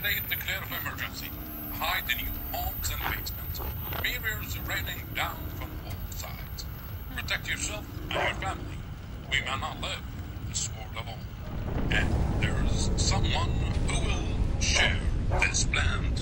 state declare of emergency. Hide in your homes and basements. Mirrors raining down from all sides. Protect yourself and your family. We may not live this world alone. And there's someone who will share this plan